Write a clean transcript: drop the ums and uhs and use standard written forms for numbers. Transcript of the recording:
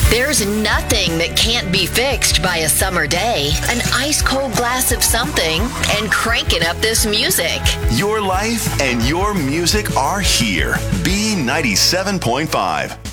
There's nothing that can't be fixed by a summer day. An ice cold glass of something and cranking up this music. Your life and your music are here. B97.5.